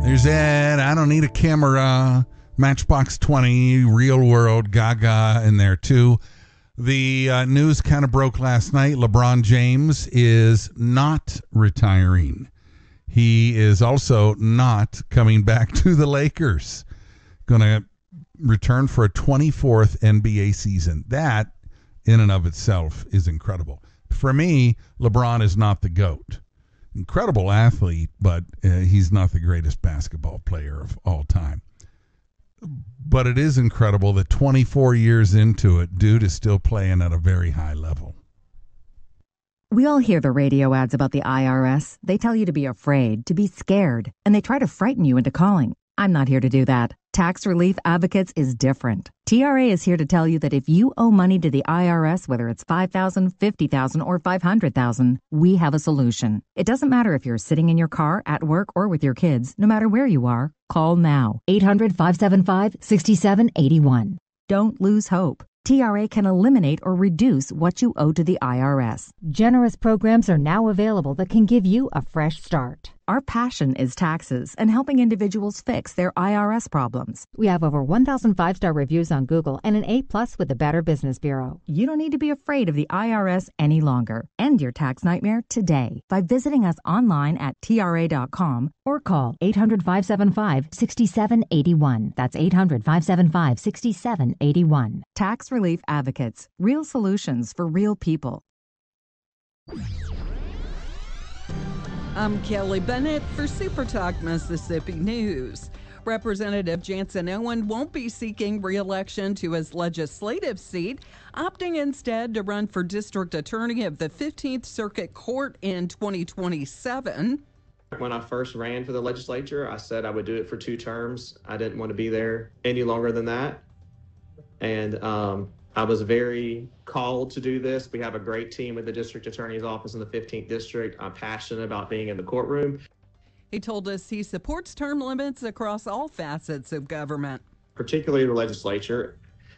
There's Ed, I don't need a camera. Matchbox 20, Real World, Gaga in there too. The news kind of broke last night. LeBron James is not retiring. He is also not coming back to the Lakers. Going to return for a 24th NBA season. That, in and of itself, is incredible. For me, LeBron is not the GOAT. Incredible athlete, but he's not the greatest basketball player of all time. But it is incredible that 24 years into it, dude is still playing at a very high level. We all hear the radio ads about the IRS. They tell you to be afraid, to be scared, and they try to frighten you into calling. I'm not here to do that. Tax Relief Advocates is different. TRA is here to tell you that if you owe money to the IRS, whether it's $5,000, $50,000, or $500,000, we have a solution. It doesn't matter if you're sitting in your car, at work, or with your kids. No matter where you are, call now. 800-575-6781. Don't lose hope. TRA can eliminate or reduce what you owe to the IRS. Generous programs are now available that can give you a fresh start. Our passion is taxes and helping individuals fix their IRS problems. We have over 1,000 5-star reviews on Google and an A+ with the Better Business Bureau. You don't need to be afraid of the IRS any longer. End your tax nightmare today by visiting us online at TRA.com or call 800-575-6781. That's 800-575-6781. Tax Relief Advocates. Real solutions for real people. I'm Kelly Bennett for Super Talk Mississippi News. Representative Jansen Owen won't be seeking re-election to his legislative seat, opting instead to run for district attorney of the 15th Circuit Court in 2027. When I first ran for the legislature, I said I would do it for 2 terms. I didn't want to be there any longer than that. And I was very called to do this. We have a great team at the district attorney's office in the 15th district. I'm passionate about being in the courtroom. He told us he supports term limits across all facets of government. Particularly the legislature.